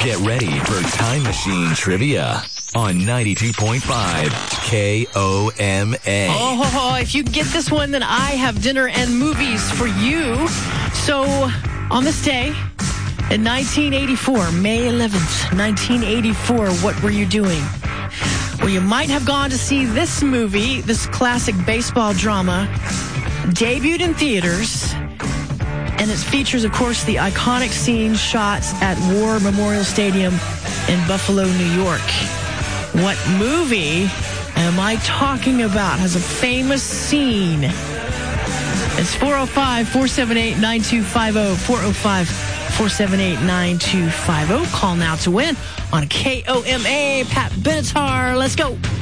Get ready for Time Machine Trivia on 92.5 KOMA. Oh, if you get this one, then I have dinner and movies for you. So, on this day, in 1984, May 11th, 1984, what were you doing? Well, you might have gone to see this movie, this classic baseball drama, debuted in theaters, and it features, of course, the iconic scene shots at War Memorial Stadium in Buffalo, New York. What movie am I talking about? Has a famous scene. It's 405-478-9250, 405-478-9250. Call now to win on KOMA. Pat Benatar, let's go.